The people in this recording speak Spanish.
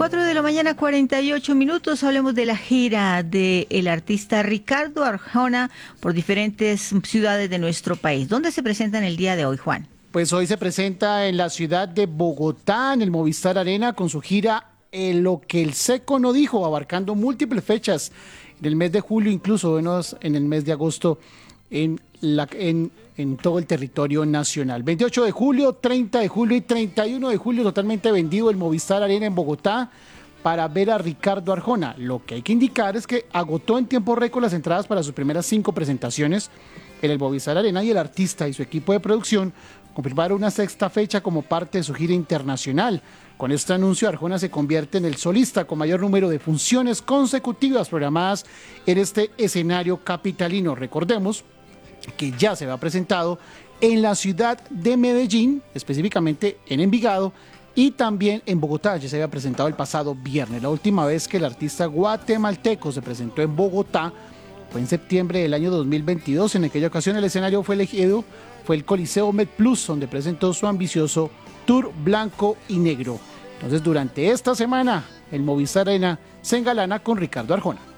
4 de la mañana, 48 minutos. Hablemos de la gira del artista Ricardo Arjona por diferentes ciudades de nuestro país. ¿Dónde se presentan el día de hoy, Juan? Pues hoy se presenta en la ciudad de Bogotá, en el Movistar Arena, con su gira Lo que el Seco no dijo, abarcando múltiples fechas en el mes de julio, incluso menos en el mes de agosto, en todo el territorio nacional. 28 de julio, 30 de julio y 31 de julio, totalmente vendido el Movistar Arena en Bogotá para ver a Ricardo Arjona. Lo que hay que indicar es que agotó en tiempo récord las entradas para sus primeras 5 presentaciones en el Movistar Arena, y el artista y su equipo de producción confirmaron una sexta fecha como parte de su gira internacional. Con este anuncio, Arjona se convierte en el solista con mayor número de funciones consecutivas programadas en este escenario capitalino. Recordemos que ya se había presentado en la ciudad de Medellín, específicamente en Envigado, y también en Bogotá. Ya se había presentado el pasado viernes. La última vez que el artista guatemalteco se presentó en Bogotá fue en septiembre del año 2022. En aquella ocasión el escenario fue elegido, fue el Coliseo MedPlus, donde presentó su ambicioso tour blanco y negro. Entonces, durante esta semana, el Movistar Arena se engalana con Ricardo Arjona.